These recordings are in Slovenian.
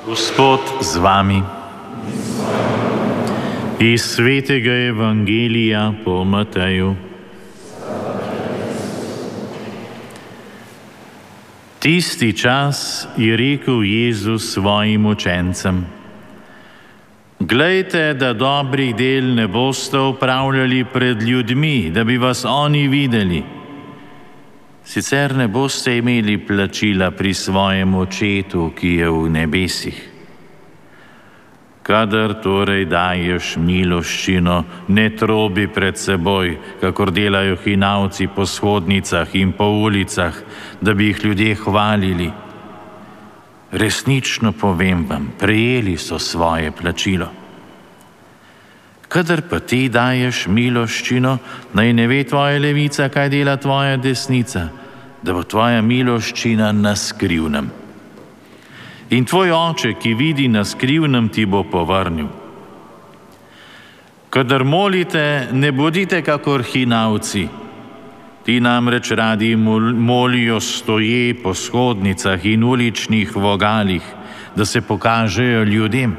Gospod z vami. Iz svetega evangelija po Mateju. Tisti čas je rekel Jezus svojim učencem: Glejte, da dobrih del ne boste opravljali pred ljudmi, da bi vas oni videli. Sicer ne boste imeli plačila pri svojem Očetu, ki je v nebesih. Kadar torej daješ miloščino, ne trobi pred seboj, kakor delajo hinavci po shodnicah in po ulicah, da bi jih ljudje hvalili. Resnično povem vam, prejeli so svoje plačilo. Kadar pa ti daješ miloščino, naj ne ve tvoja levica, kaj dela tvoja desnica, da bo tvoja miloščina na skrivnem. In tvoj oče, ki vidi na skrivnem, ti bo povrnil. Kadar molite, ne bodite kakor hinavci. Ti namreč radi molijo stoje po shodnicah in uličnih vogalih, da se pokažejo ljudem.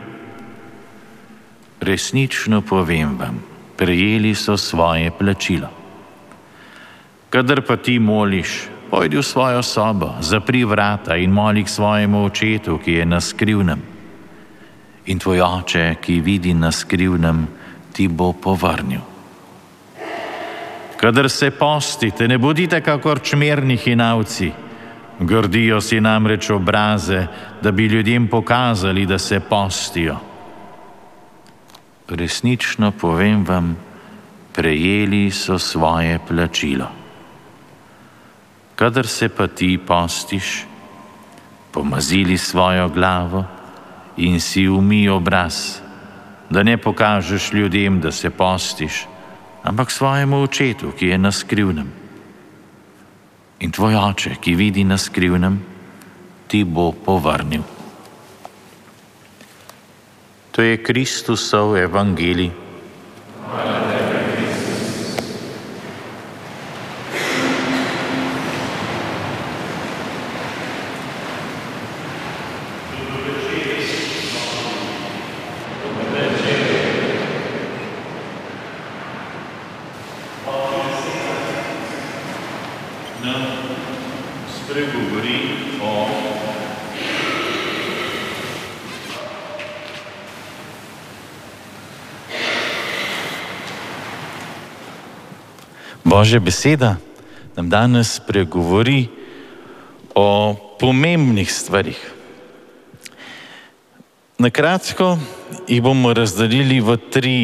Resnično povem vam, prejeli so svoje plačilo. Kadar pa ti moliš, pojdi v svojo sobo, zapri vrata in moli k svojemu Očetu, ki je na skrivnem. In tvoj oče, ki vidi na skrivnem, ti bo povrnil. Kadar se postite, ne bodite kakor čmerni hinavci. Grdijo si namreč obraze, da bi ljudem pokazali, da se postijo. Resnično povem vam, prejeli so svoje plačilo. Kadar se pa ti postiš, pomazili svojo glavo in si umij obraz, da ne pokažeš ljudem, da se postiš, ampak svojemu Očetu, ki je na skrivnem. In tvoj oče, ki vidi na skrivnem, ti bo povrnil. To je Kristusov evangelij. Spregovori o Božja beseda nam danes spregovori o pomembnih stvarih. Na kratko jih bomo razdelili v 3